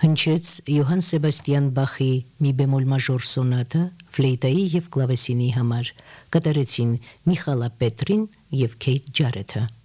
Հնչեց Յոհան Սեբաստիան Բախի մի բեմոլ մաժոր սոնատը ֆլեյտայի եւ կլավեսինի համար, կատարեցին Միխալա Պետրին եւ Քեյթ Ջարեթը։